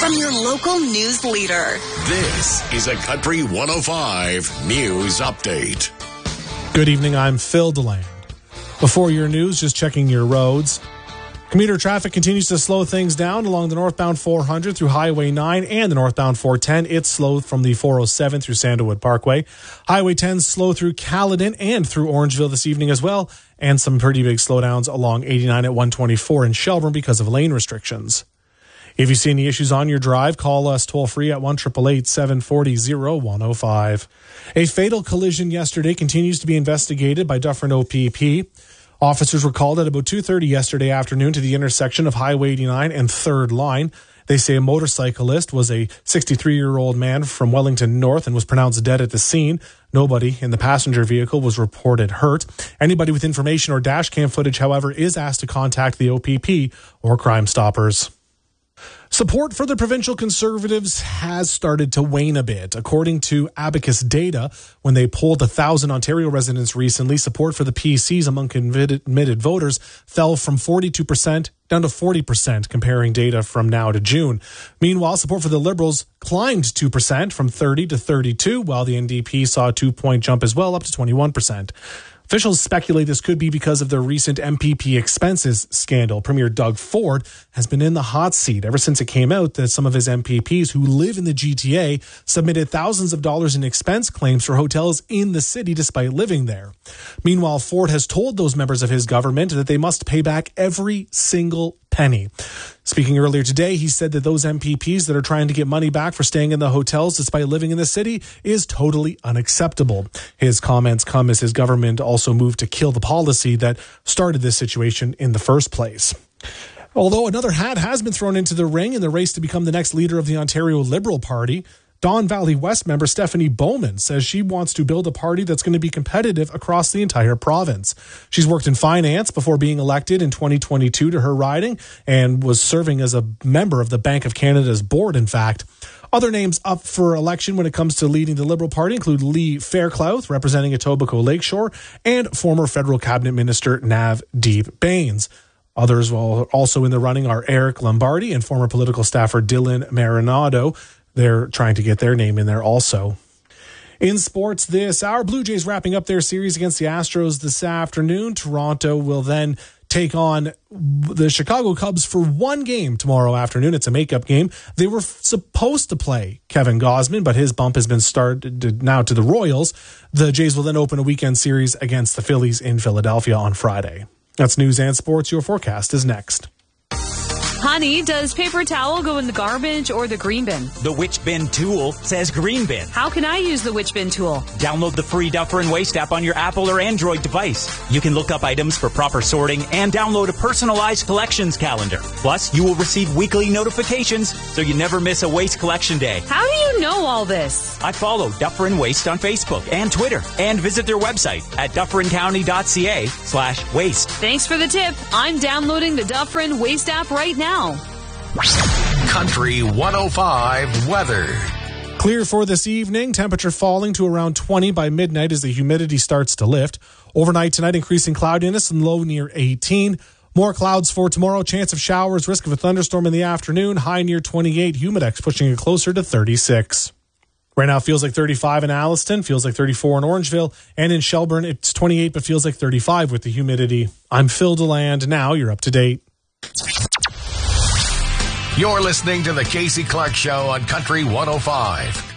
from your local news leader. This is a Country 105 News Update. Good evening, I'm Phil DeLand. Before your news, just checking your roads. Commuter traffic continues to slow things down along the northbound 400 through Highway 9 and the northbound 410. It's slowed from the 407 through Sandalwood Parkway. Highway 10 slow through Caledon and through Orangeville this evening as well. And some pretty big slowdowns along 89 at 124 in Shelburne because of lane restrictions. If you see any issues on your drive, call us toll-free at 1-888-740-0105. A fatal collision yesterday continues to be investigated by Dufferin OPP. Officers were called at about 2:30 yesterday afternoon to the intersection of Highway 89 and 3rd Line. They say a motorcyclist was a 63-year-old man from Wellington North and was pronounced dead at the scene. Nobody in the passenger vehicle was reported hurt. Anybody with information or dash cam footage, however, is asked to contact the OPP or Crime Stoppers. Support for the provincial Conservatives has started to wane a bit. According to Abacus data, when they polled 1,000 Ontario residents recently, support for the PCs among admitted voters fell from 42% down to 40%, comparing data from now to June. Meanwhile, support for the Liberals climbed 2% from 30 to 32, while the NDP saw a 2-point jump as well, up to 21%. Officials speculate this could be because of the recent MPP expenses scandal. Premier Doug Ford has been in the hot seat ever since it came out that some of his MPPs who live in the GTA submitted thousands of dollars in expense claims for hotels in the city despite living there. Meanwhile, Ford has told those members of his government that they must pay back every single penny. Speaking earlier today, he said that those MPPs that are trying to get money back for staying in the hotels despite living in the city is totally unacceptable. His comments come as his government also moved to kill the policy that started this situation in the first place. Although another hat has been thrown into the ring in the race to become the next leader of the Ontario Liberal Party, Don Valley West member Stephanie Bowman says she wants to build a party that's going to be competitive across the entire province. She's worked in finance before being elected in 2022 to her riding and was serving as a member of the Bank of Canada's board, in fact. Other names up for election when it comes to leading the Liberal Party include Lee Fairclough, representing Etobicoke Lakeshore, and former federal cabinet minister Navdeep Bains. Others also in the running are Eric Lombardi and former political staffer Dylan Marinado. They're trying to get their name in there also. In sports this hour, Blue Jays wrapping up their series against the Astros this afternoon. Toronto will then take on the Chicago Cubs for one game tomorrow afternoon. It's a makeup game. They were supposed to play Kevin Gausman, but his bump has been started now to the Royals. The Jays will then open a weekend series against the Phillies in Philadelphia on Friday. That's news and sports. Your forecast is next. Honey, does paper towel go in the garbage or the green bin? The Which Bin tool says green bin. How can I use the Which Bin tool? Download the free Dufferin Waste app on your Apple or Android device. You can look up items for proper sorting and download a personalized collections calendar. Plus, you will receive weekly notifications so you never miss a waste collection day. How do you know all this? I follow Dufferin Waste on Facebook and Twitter and visit their website at dufferincounty.ca/waste. Thanks for the tip. I'm downloading the Dufferin Waste app right now. Country 105 weather. Clear for this evening. Temperature falling to around 20 by midnight as the humidity starts to lift. Overnight tonight, increasing cloudiness and low near 18. More clouds for tomorrow. Chance of showers. Risk of a thunderstorm in the afternoon. High near 28. Humidex pushing it closer to 36. Right now, it feels like 35 in Alliston, feels like 34 in Orangeville, and in Shelburne, it's 28, but feels like 35 with the humidity. I'm Phil DeLand. Now you're up to date. You're listening to the Casey Clark Show on Country 105.